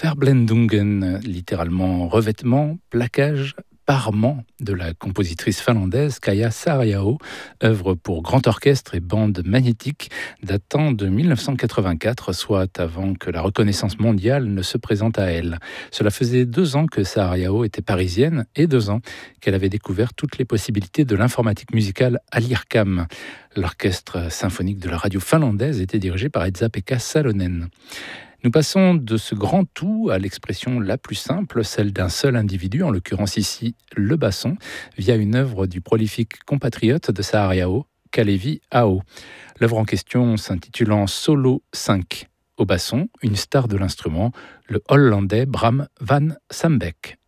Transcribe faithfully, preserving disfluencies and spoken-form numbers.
Verblendungen, littéralement revêtement, plaquage, parement de la compositrice finlandaise Kaija Saariaho, œuvre pour grand orchestre et bande magnétique datant de mille neuf cent quatre-vingt-quatre, soit avant que la reconnaissance mondiale ne se présente à elle. Cela faisait deux ans que Saariaho était parisienne et deux ans qu'elle avait découvert toutes les possibilités de l'informatique musicale à l'I R C A M. L'orchestre symphonique de la radio finlandaise était dirigé par Esa-Pekka Salonen. Nous passons de ce grand tout à l'expression la plus simple, celle d'un seul individu, en l'occurrence ici le basson, via une œuvre du prolifique compatriote de Saariaho, Kalevi Aho. L'œuvre en question s'intitulant Solo cinq. Au basson, une star de l'instrument, le Hollandais Bram van Sambeck.